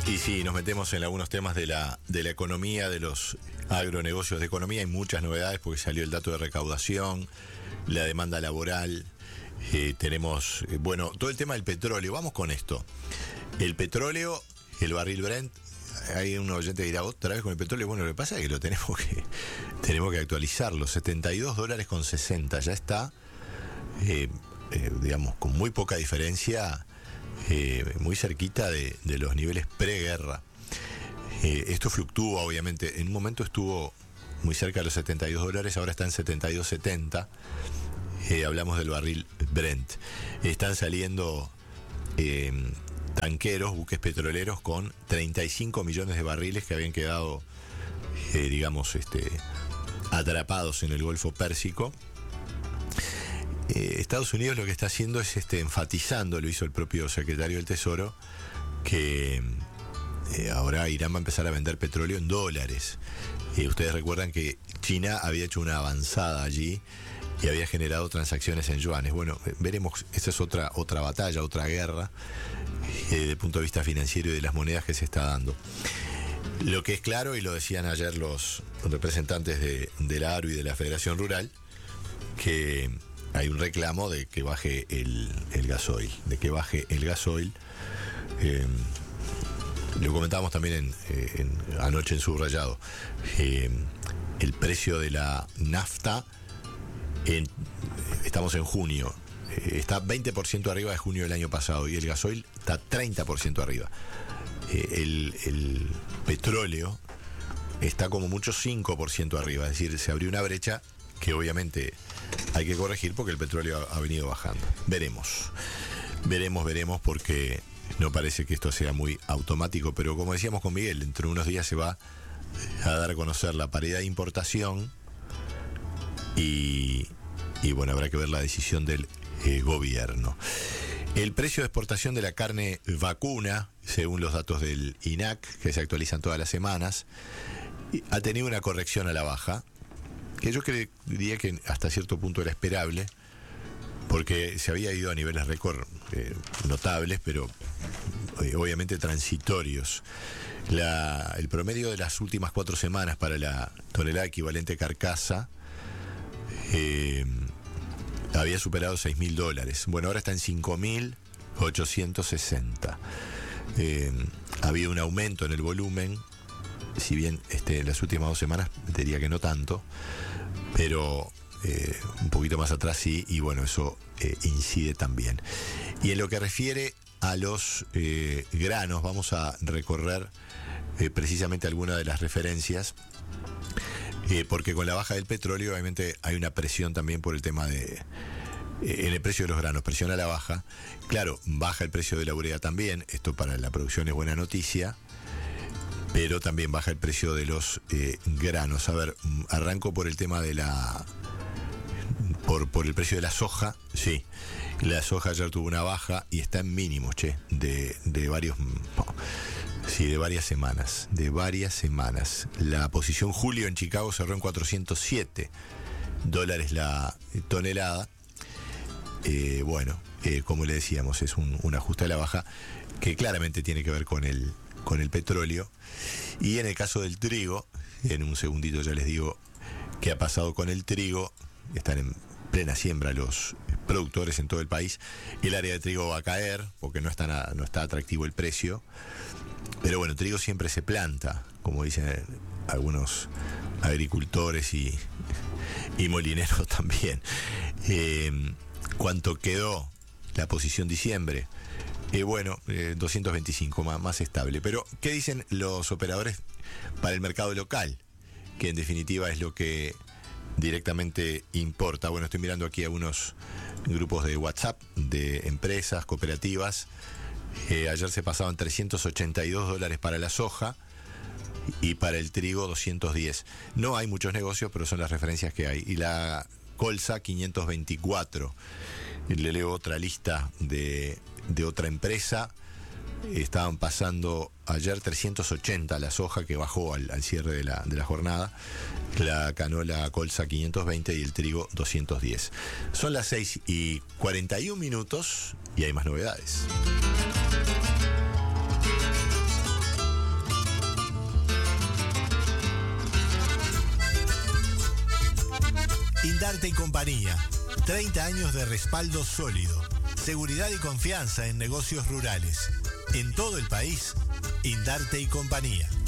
Y sí, nos metemos en algunos temas de la economía, de los agronegocios de economía. Hay muchas novedades porque salió el dato de recaudación, la demanda laboral. Tenemos, bueno, todo el tema del petróleo. Vamos con esto. El petróleo, el barril Brent. Hay un oyente que dirá otra vez con el petróleo. Bueno, lo que pasa es que tenemos que actualizarlo. $72.60. Ya está, digamos, con muy poca diferencia. Muy cerquita de los niveles preguerra. Esto fluctúa, obviamente. En un momento estuvo muy cerca de los $72, ahora está en 72.70. Hablamos del barril Brent. Están saliendo tanqueros, buques petroleros con 35 millones de barriles que habían quedado, digamos, atrapados en el Golfo Pérsico. Estados Unidos lo que está haciendo es enfatizando, lo hizo el propio secretario del Tesoro, que ahora Irán va a empezar a vender petróleo en dólares. Ustedes recuerdan que China había hecho una avanzada allí y había generado transacciones en yuanes. Bueno, veremos, esa es otra batalla, otra guerra desde el punto de vista financiero y de las monedas que se está dando. Lo que es claro, y lo decían ayer los representantes de la ARU y de la Federación Rural, que hay un reclamo de que baje el gasoil, lo comentábamos también anoche en Subrayado. El precio de la nafta, estamos en junio, está 20% arriba de junio del año pasado, y el gasoil está 30% arriba. El petróleo está como mucho 5% arriba, es decir, se abrió una brecha que obviamente hay que corregir porque el petróleo ha venido bajando. Veremos, porque no parece que esto sea muy automático, pero como decíamos con Miguel, dentro de unos días se va a dar a conocer la paridad de importación y bueno, habrá que ver la decisión del gobierno. El precio de exportación de la carne vacuna, según los datos del INAC, que se actualizan todas las semanas, ha tenido una corrección a la baja, que yo diría que hasta cierto punto era esperable, porque se había ido a niveles récord notables, pero obviamente transitorios. El promedio de las últimas 4 semanas para la tonelada equivalente carcasa había superado $6.000. Bueno, ahora está en 5.860. Ha habido un aumento en el volumen, si bien las últimas 2 semanas diría que no tanto, pero un poquito más atrás sí, y bueno, eso incide también. Y en lo que refiere a los granos, vamos a recorrer precisamente algunas de las referencias, porque con la baja del petróleo obviamente hay una presión también por el tema en el precio de los granos, presión a la baja. Claro, baja el precio de la urea también, esto para la producción es buena noticia, pero también baja el precio de los granos. A ver, arranco por el tema de por el precio de la soja. Sí, la soja ayer tuvo una baja y está en mínimos, de varias semanas. La posición julio en Chicago cerró en $407 la tonelada. Bueno, como le decíamos, es un ajuste a la baja que claramente tiene que ver con el petróleo. Y en el caso del trigo, en un segundito ya les digo qué ha pasado con el trigo. Están en plena siembra los productores en todo el país. El área de trigo va a caer porque no está atractivo el precio. Pero bueno, trigo siempre se planta, como dicen algunos agricultores y molineros también. ¿Cuánto quedó la posición diciembre? Bueno, 225, más estable. Pero, ¿qué dicen los operadores para el mercado local? Que en definitiva es lo que directamente importa. Bueno, estoy mirando aquí algunos grupos de WhatsApp de empresas, cooperativas. Ayer se pasaban $382 para la soja y para el trigo 210. No hay muchos negocios, pero son las referencias que hay. Y la colza 524. Le leo otra lista de otra empresa. Estaban pasando ayer 380 la soja, que bajó al cierre de la jornada. La canola colza 520 y el trigo 210. Son las 6:41 y hay más novedades. Indarte y Compañía. 30 años de respaldo sólido. Seguridad y confianza en negocios rurales. En todo el país, Indarte y Compañía.